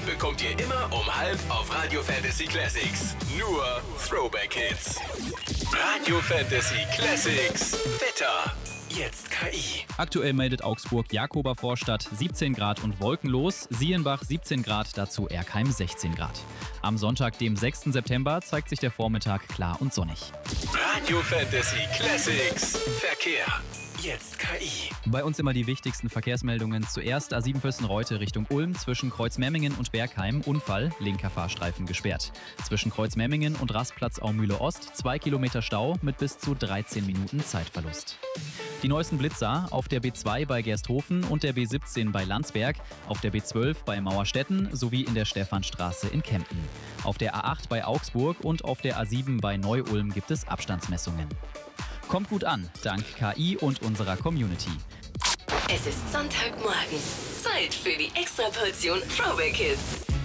bekommt ihr immer um 5 auf Radio Fantasy Classics. Nur Throwback Hits. Radio Fantasy Classics. Wetter. Jetzt KI. Aktuell meldet Augsburg Jakober Vorstadt 17 Grad und wolkenlos, Sielenbach 17 Grad, dazu Erkheim 16 Grad. Am Sonntag, dem 6. September, zeigt sich der Vormittag klar und sonnig. Radio Fantasy Classics. Verkehr. Jetzt KI. Bei uns immer die wichtigsten Verkehrsmeldungen. Zuerst A7 Vössenreute Richtung Ulm, zwischen Kreuzmemmingen und Bergheim, Unfall, linker Fahrstreifen gesperrt. Zwischen Kreuzmemmingen und Rastplatz Aumühle Ost 2 Kilometer Stau mit bis zu 13 Minuten Zeitverlust. Die neuesten Blitzer auf der B2 bei Gersthofen und der B17 bei Landsberg, auf der B12 bei Mauerstetten sowie in der Stephanstraße in Kempten. Auf der A8 bei Augsburg und auf der A7 bei Neu-Ulm gibt es Abstandsmessungen. Kommt gut an, dank KI und unserer Community. Es ist Sonntagmorgen. Zeit für die Extraportion Throwback Hits.